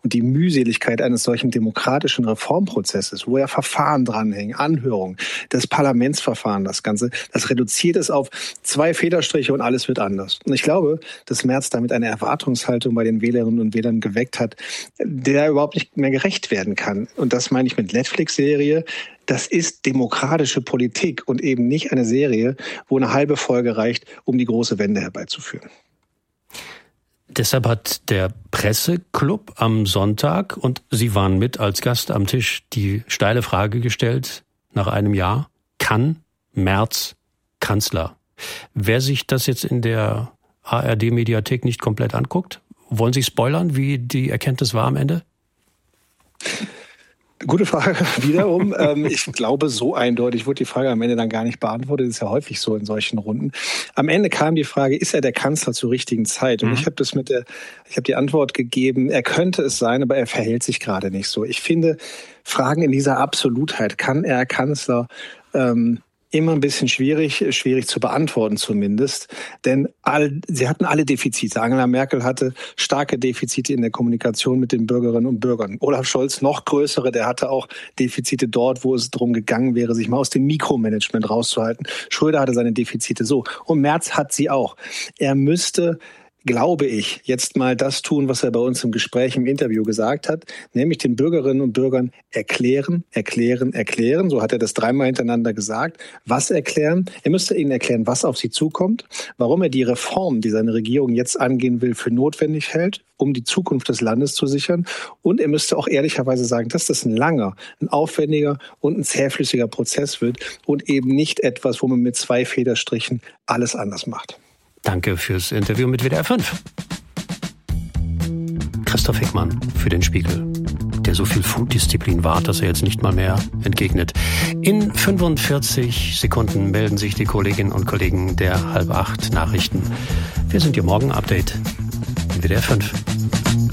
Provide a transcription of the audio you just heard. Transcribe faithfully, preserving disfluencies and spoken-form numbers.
und die Mühseligkeit eines solchen demokratischen Reformprozesses, wo ja Verfahren dranhängen, Anhörungen, das Parlamentsverfahren, das Ganze, das reduziert es auf zwei Federstriche und alles wird anders. Und ich glaube, dass Merz damit eine Erwartungshaltung bei den Wählerinnen und Wählern geweckt hat, der überhaupt nicht mehr gerecht werden kann. Und das meine ich mit Netflix-Serie. Das ist demokratische Politik und eben nicht eine Serie, wo eine halbe Folge reicht, um die große Wende herbeizuführen. Deshalb hat der Presseclub am Sonntag, und Sie waren mit als Gast am Tisch, die steile Frage gestellt, nach einem Jahr, kann Merz Kanzler? Wer sich das jetzt in der A R D-Mediathek nicht komplett anguckt, wollen Sie spoilern, wie die Erkenntnis war am Ende? Gute Frage, wiederum. Ich glaube, so eindeutig wurde die Frage am Ende dann gar nicht beantwortet. Das ist ja häufig so in solchen Runden. Am Ende kam die Frage, ist er der Kanzler zur richtigen Zeit? Und mhm. ich habe das mit der, ich habe die Antwort gegeben, er könnte es sein, aber er verhält sich gerade nicht so. Ich finde Fragen in dieser Absolutheit, kann er Kanzler, ähm, immer ein bisschen schwierig, schwierig zu beantworten zumindest. Denn all, sie hatten alle Defizite. Angela Merkel hatte starke Defizite in der Kommunikation mit den Bürgerinnen und Bürgern. Olaf Scholz noch größere, der hatte auch Defizite dort, wo es darum gegangen wäre, sich mal aus dem Mikromanagement rauszuhalten. Schröder hatte seine Defizite so. Und Merz hat sie auch. Er müsste, glaube ich, jetzt mal das tun, was er bei uns im Gespräch, im Interview gesagt hat, nämlich den Bürgerinnen und Bürgern erklären, erklären, erklären. So hat er das dreimal hintereinander gesagt. Was erklären? Er müsste ihnen erklären, was auf sie zukommt, warum er die Reform, die seine Regierung jetzt angehen will, für notwendig hält, um die Zukunft des Landes zu sichern. Und er müsste auch ehrlicherweise sagen, dass das ein langer, ein aufwendiger und ein zähflüssiger Prozess wird und eben nicht etwas, wo man mit zwei Federstrichen alles anders macht. Danke fürs Interview mit W D R fünf. Christoph Hickmann für den Spiegel, der so viel Funddisziplin wahrt, dass er jetzt nicht mal mehr entgegnet. In fünfundvierzig Sekunden melden sich die Kolleginnen und Kollegen der halb acht Nachrichten. Wir sind Ihr Morgen-Update in W D R fünf.